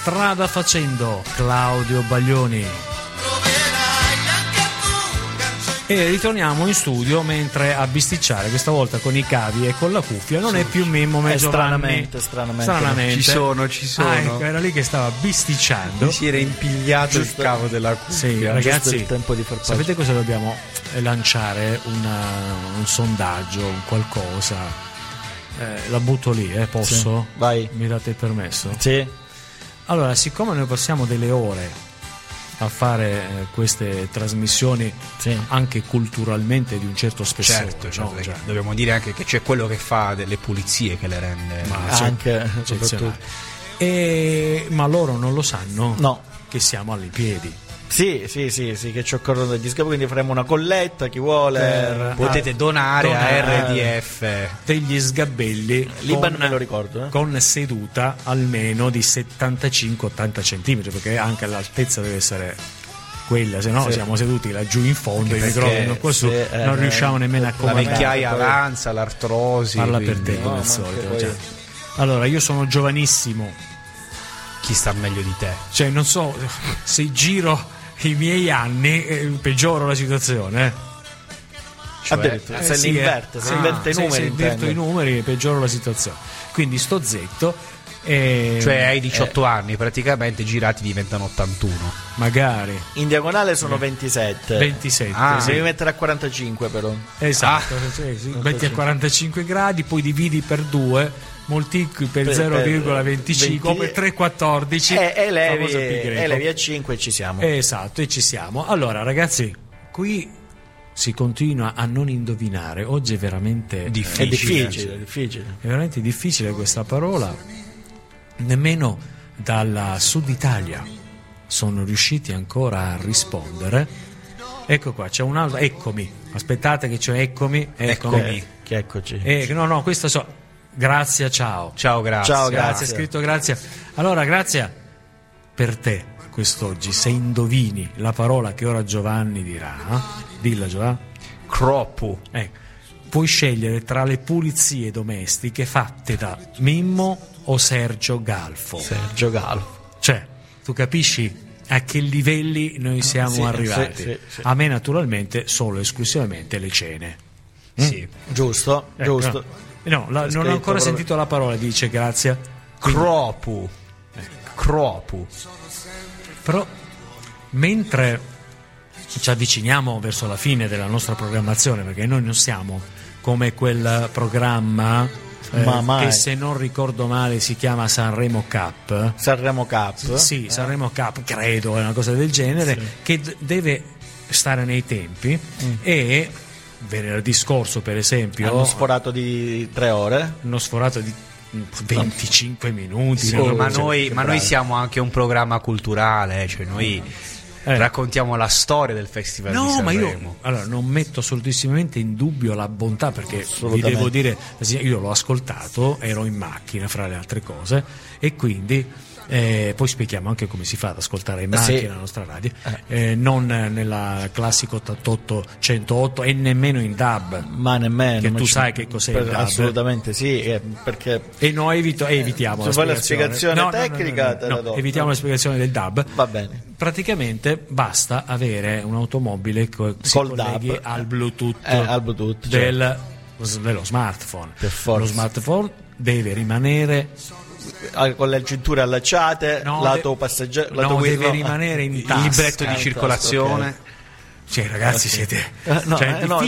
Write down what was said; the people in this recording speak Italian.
Strada facendo, Claudio Baglioni. E ritorniamo in studio mentre a bisticciare, questa volta con i cavi e con la cuffia, non è più Mimmo Giovanni. Stranamente. Ci sono. Ecco, era lì che stava bisticciando. Mi si era impigliato il cavo della cuffia. Sì, ragazzi, il tempo di far sapete cosa dobbiamo lanciare? Un sondaggio, un qualcosa. La butto lì, posso? Sì, vai. Mi date il permesso? Sì. Allora, siccome noi passiamo delle ore a fare queste trasmissioni, sì, anche culturalmente di un certo spessore, certo, no? Cioè, dobbiamo dire anche che c'è quello che fa delle pulizie che le rende, ma anche soprattutto. Ma loro non lo sanno, no, che siamo alle piedi. Sì, che ci occorrono degli scapi, quindi faremo una colletta, chi vuole potete donare a RDF degli sgabelli, Libano me lo ricordo, con seduta almeno di 75-80 centimetri, perché anche l'altezza deve essere quella, se no siamo seduti laggiù in fondo, i microfoni qua su, non riusciamo nemmeno a comandare. La vecchiaia avanza, l'artrosi, parla per te come al solito. Allora, io sono giovanissimo, chi sta meglio di te? Cioè, non so, se giro i miei anni peggioro la situazione, cioè, se inverte i numeri peggioro la situazione, quindi sto zitto. Cioè hai 18 anni, praticamente girati diventano 81 magari. In diagonale sono 27. Devi mettere a 45 però. Esatto, metti a 45 gradi, poi dividi per 2, moltiplichi per 0,25 per 3,14 e levi a 5 e ci siamo. Esatto, e ci siamo. Allora ragazzi, qui si continua a non indovinare. Oggi è veramente difficile. È veramente difficile questa parola. Nemmeno dalla Sud Italia sono riusciti ancora a rispondere. Ecco qua, c'è un altro. Eccomi, aspettate che c'è eccoci. No, questo Grazia, ciao, grazie. Scritto Grazia. Allora, Grazia, per te quest'oggi, se indovini la parola che ora Giovanni dirà, dilla Giovanni. Croppo. Puoi scegliere tra le pulizie domestiche fatte da Mimmo o Sergio Galfo. Cioè, tu capisci a che livelli noi siamo arrivati? Sì. A me naturalmente solo esclusivamente le cene. Sì, giusto. No, non ho ancora sentito la parola, dice Grazia. Cropu. Però mentre ci avviciniamo verso la fine della nostra programmazione, perché noi non siamo come quel programma che, se non ricordo male, si chiama Sanremo Cup. Sì, Sanremo Cup, credo, è una cosa del genere, che deve stare nei tempi. E venerdì scorso, per esempio, hanno sforato di 3 ore, hanno sforato di 25 minuti. Ma noi siamo anche un programma culturale, cioè noi raccontiamo la storia del Festival di Sanremo. Ma io non metto assolutissimamente in dubbio la bontà, perché vi devo dire, io l'ho ascoltato, ero in macchina fra le altre cose, e quindi poi spieghiamo anche come si fa ad ascoltare in macchina la nostra radio, non nella classica 88-108 e nemmeno in DAB, ma nemmeno, che tu sai che cos'è il DAB. Assolutamente sì, perché e noi evitiamo la spiegazione tecnica. Evitiamo la spiegazione del DAB. Va bene. Praticamente basta avere un'automobile che si colleghi DAB, al Bluetooth, dello smartphone. Per forza. Lo smartphone deve rimanere con le cinture allacciate, lato passeggero, deve rimanere in tasca, il libretto di circolazione. Cioè, ragazzi, siete